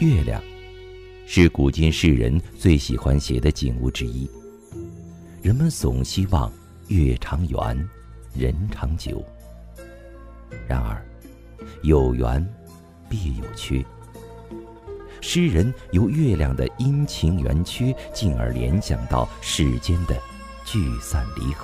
月亮是古今世人最喜欢写的景物之一，人们总希望月长圆，人长久。然而，有圆必有缺。诗人由月亮的阴晴圆缺，进而联想到世间的聚散离合。